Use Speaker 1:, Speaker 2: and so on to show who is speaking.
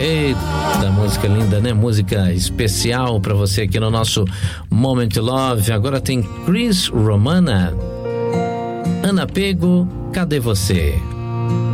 Speaker 1: Eita, música linda, né? Música especial pra você aqui no nosso Moment Love. Agora tem Chris Romana, Ana Pego, Cadê Você?